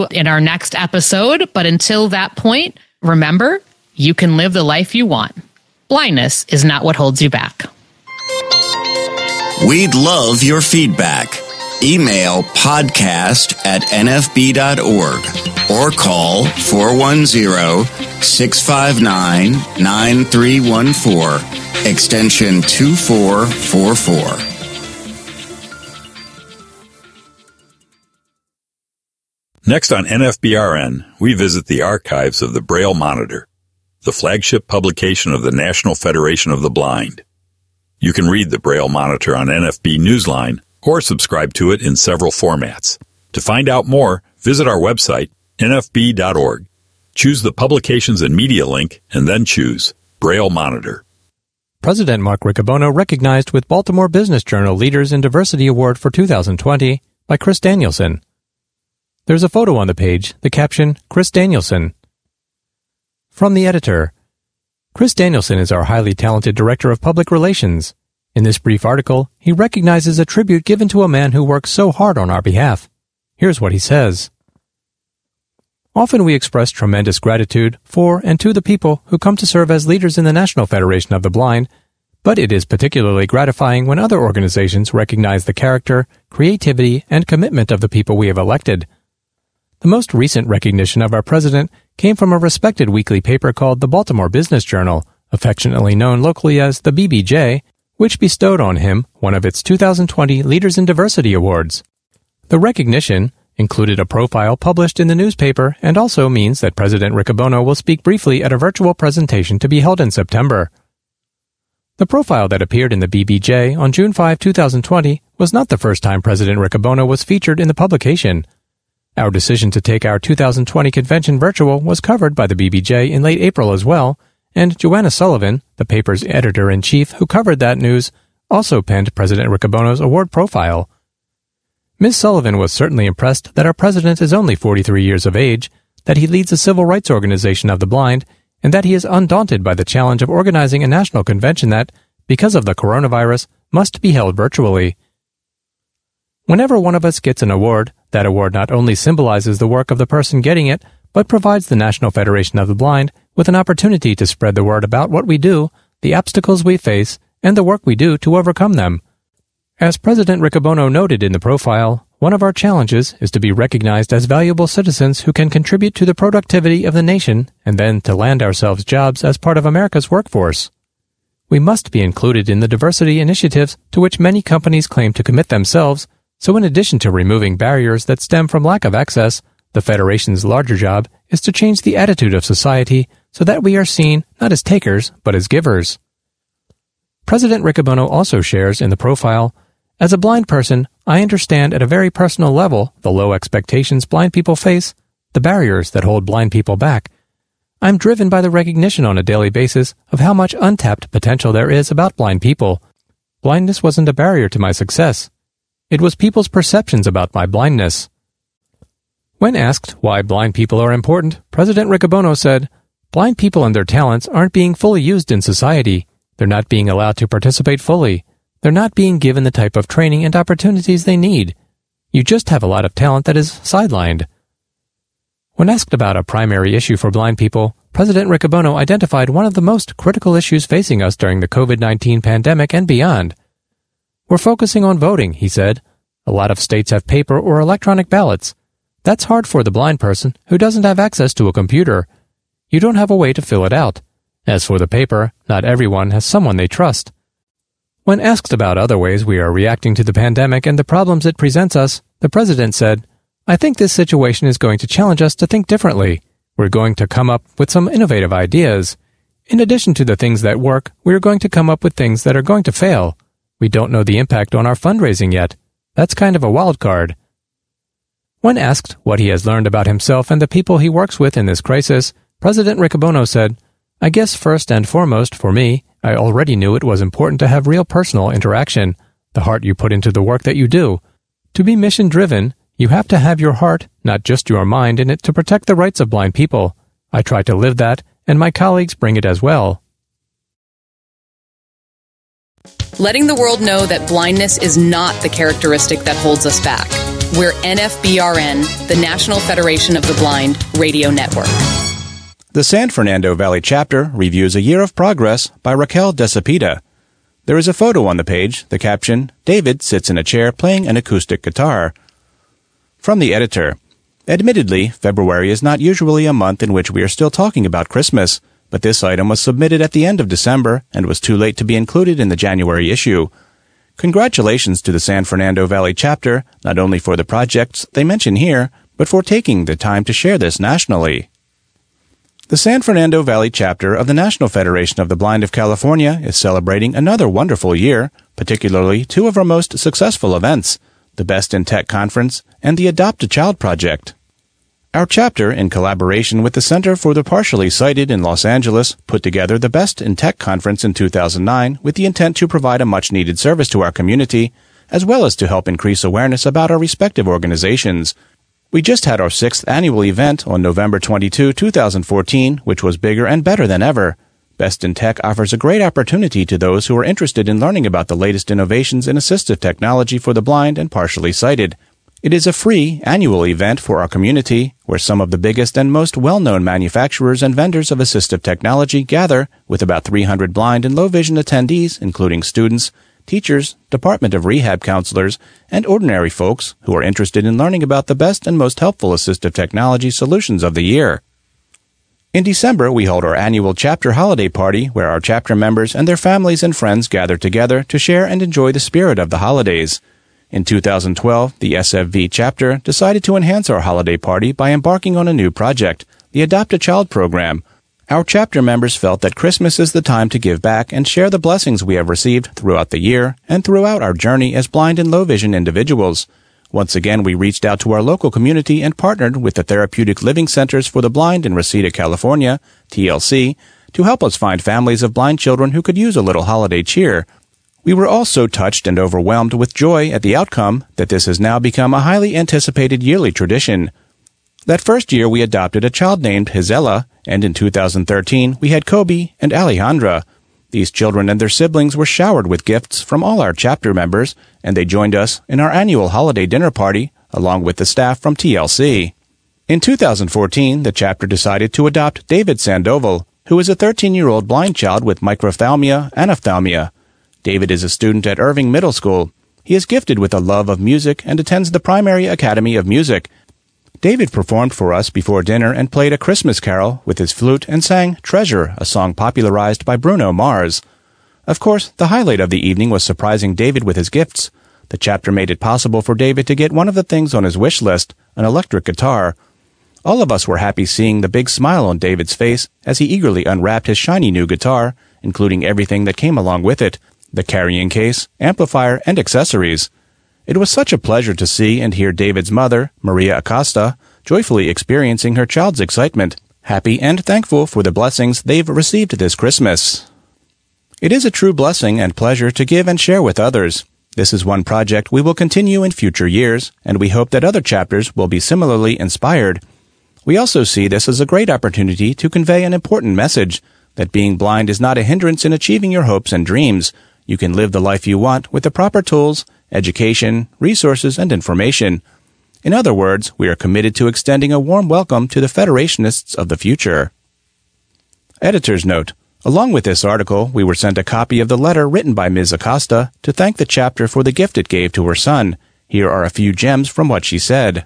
in our next episode. But until that point, remember, you can live the life you want. Blindness is not what holds you back. We'd love your feedback. Email podcast@nfb.org or call 410-659-9314, extension 2444. Next on NFBRN, we visit the archives of the Braille Monitor, the flagship publication of the National Federation of the Blind. You can read the Braille Monitor on NFB Newsline or subscribe to it in several formats. To find out more, visit our website, nfb.org. Choose the Publications and Media link, and then choose Braille Monitor. President Mark Riccobono recognized with Baltimore Business Journal Leaders in Diversity Award for 2020 by Chris Danielson. There's a photo on the page, the caption, Chris Danielson. From the editor, Chris Danielson is our highly talented Director of Public Relations. In this brief article, he recognizes a tribute given to a man who works so hard on our behalf. Here's what he says. Often we express tremendous gratitude for and to the people who come to serve as leaders in the National Federation of the Blind, but it is particularly gratifying when other organizations recognize the character, creativity, and commitment of the people we have elected. The most recent recognition of our president came from a respected weekly paper called the Baltimore Business Journal, affectionately known locally as the BBJ, which bestowed on him one of its 2020 Leaders in Diversity Awards. The recognition included a profile published in the newspaper and also means that President Riccobono will speak briefly at a virtual presentation to be held in September. The profile that appeared in the BBJ on June 5, 2020 was not the first time President Riccobono was featured in the publication. Our decision to take our 2020 convention virtual was covered by the BBJ in late April as well, and Joanna Sullivan, the paper's editor-in-chief who covered that news, also penned President Riccobono's award profile. Ms. Sullivan was certainly impressed that our president is only 43 years of age, that he leads a civil rights organization of the blind, and that he is undaunted by the challenge of organizing a national convention that, because of the coronavirus, must be held virtually. Whenever one of us gets an award, that award not only symbolizes the work of the person getting it, but provides the National Federation of the Blind with an opportunity to spread the word about what we do, the obstacles we face, and the work we do to overcome them. As President Riccobono noted in the profile, one of our challenges is to be recognized as valuable citizens who can contribute to the productivity of the nation and then to land ourselves jobs as part of America's workforce. We must be included in the diversity initiatives to which many companies claim to commit themselves. So in addition to removing barriers that stem from lack of access, the Federation's larger job is to change the attitude of society so that we are seen not as takers, but as givers. President Riccobono also shares in the profile, as a blind person, I understand at a very personal level the low expectations blind people face, the barriers that hold blind people back. I'm driven by the recognition on a daily basis of how much untapped potential there is about blind people. Blindness wasn't a barrier to my success. It was people's perceptions about my blindness. When asked why blind people are important, President Riccobono said, blind people and their talents aren't being fully used in society. They're not being allowed to participate fully. They're not being given the type of training and opportunities they need. You just have a lot of talent that is sidelined. When asked about a primary issue for blind people, President Riccobono identified one of the most critical issues facing us during the COVID-19 pandemic and beyond. We're focusing on voting, he said. A lot of states have paper or electronic ballots. That's hard for the blind person who doesn't have access to a computer. You don't have a way to fill it out. As for the paper, not everyone has someone they trust. When asked about other ways we are reacting to the pandemic and the problems it presents us, the president said, I think this situation is going to challenge us to think differently. We're going to come up with some innovative ideas. In addition to the things that work, we're going to come up with things that are going to fail. We don't know the impact on our fundraising yet. That's kind of a wild card. When asked what he has learned about himself and the people he works with in this crisis, President Riccobono said, I guess first and foremost for me, I already knew it was important to have real personal interaction, the heart you put into the work that you do. To be mission-driven, you have to have your heart, not just your mind, in it to protect the rights of blind people. I try to live that, and my colleagues bring it as well. Letting the world know that blindness is not the characteristic that holds us back. We're NFBRN, the National Federation of the Blind Radio Network. The San Fernando Valley Chapter reviews A Year of Progress by Raquel Decepeda. There is a photo on the page, the caption, David sits in a chair playing an acoustic guitar. From the editor. Admittedly, February is not usually a month in which we are still talking about Christmas, but this item was submitted at the end of December and was too late to be included in the January issue. Congratulations to the San Fernando Valley Chapter, not only for the projects they mention here, but for taking the time to share this nationally. The San Fernando Valley Chapter of the National Federation of the Blind of California is celebrating another wonderful year, particularly two of our most successful events, the Best in Tech Conference and the Adopt a Child Project. Our chapter, in collaboration with the Center for the Partially Sighted in Los Angeles, put together the Best in Tech Conference in 2009 with the intent to provide a much-needed service to our community, as well as to help increase awareness about our respective organizations. We just had our 6th annual event on November 22, 2014, which was bigger and better than ever. Best in Tech offers a great opportunity to those who are interested in learning about the latest innovations in assistive technology for the blind and partially sighted. It is a free, annual event for our community, where some of the biggest and most well-known manufacturers and vendors of assistive technology gather, with about 300 blind and low-vision attendees, including students, teachers, Department of Rehab counselors, and ordinary folks who are interested in learning about the best and most helpful assistive technology solutions of the year. In December, we hold our annual chapter holiday party, where our chapter members and their families and friends gather together to share and enjoy the spirit of the holidays. In 2012, the SFV chapter decided to enhance our holiday party by embarking on a new project, the Adopt a Child program. Our chapter members felt that Christmas is the time to give back and share the blessings we have received throughout the year and throughout our journey as blind and low-vision individuals. Once again, we reached out to our local community and partnered with the Therapeutic Living Centers for the Blind in Reseda, California, TLC, to help us find families of blind children who could use a little holiday cheer. We were all so touched and overwhelmed with joy at the outcome that this has now become a highly anticipated yearly tradition. That first year we adopted a child named Hizela, and in 2013 we had Kobe and Alejandra. These children and their siblings were showered with gifts from all our chapter members, and they joined us in our annual holiday dinner party, along with the staff from TLC. In 2014, the chapter decided to adopt David Sandoval, who is a 13-year-old blind child with microphthalmia and ophthalmia. David is a student at Irving Middle School. He is gifted with a love of music and attends the Primary Academy of Music. David performed for us before dinner and played a Christmas carol with his flute and sang Treasure, a song popularized by Bruno Mars. Of course, the highlight of the evening was surprising David with his gifts. The chapter made it possible for David to get one of the things on his wish list, an electric guitar. All of us were happy seeing the big smile on David's face as he eagerly unwrapped his shiny new guitar, including everything that came along with it, the carrying case, amplifier, and accessories. It was such a pleasure to see and hear David's mother, Maria Acosta, joyfully experiencing her child's excitement, happy and thankful for the blessings they've received this Christmas. It is a true blessing and pleasure to give and share with others. This is one project we will continue in future years, and we hope that other chapters will be similarly inspired. We also see this as a great opportunity to convey an important message, that being blind is not a hindrance in achieving your hopes and dreams. You can live the life you want with the proper tools, education, resources, and information. In other words, we are committed to extending a warm welcome to the Federationists of the future. Editor's note. Along with this article, we were sent a copy of the letter written by Ms. Acosta to thank the chapter for the gift it gave to her son. Here are a few gems from what she said.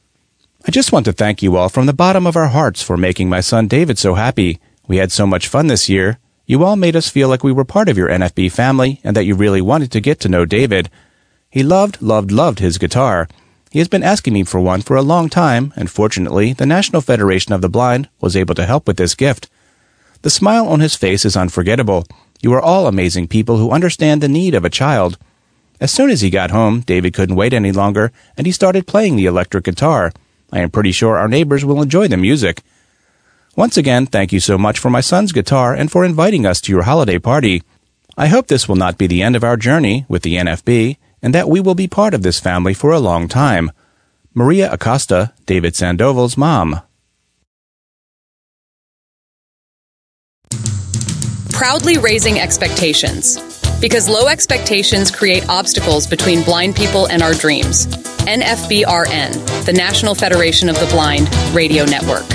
I just want to thank you all from the bottom of our hearts for making my son David so happy. We had so much fun this year. You all made us feel like we were part of your NFB family and that you really wanted to get to know David. He loved his guitar. He has been asking me for one for a long time, and fortunately, the National Federation of the Blind was able to help with this gift. The smile on his face is unforgettable. You are all amazing people who understand the need of a child. As soon as he got home, David couldn't wait any longer, and he started playing the electric guitar. I am pretty sure our neighbors will enjoy the music. Once again, thank you so much for my son's guitar and for inviting us to your holiday party. I hope this will not be the end of our journey with the NFB, and that we will be part of this family for a long time. Maria Acosta, David Sandoval's mom. Proudly raising expectations. Because low expectations create obstacles between blind people and our dreams. NFBRN, the National Federation of the Blind Radio Network.